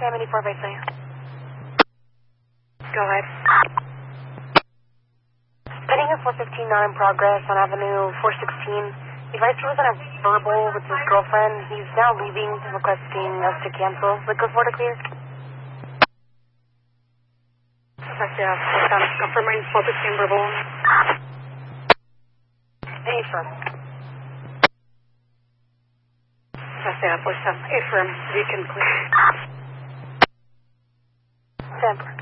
Sam 84 basically. Go ahead. Pending a 415 now in progress on Avenue 416. Advised he was in a verbal with his girlfriend. He's now leaving, requesting us to cancel. Liquid for to clear. Yeah, confirming 415 verbal. Affirm. Yeah, affirm. We can clear. Stanford.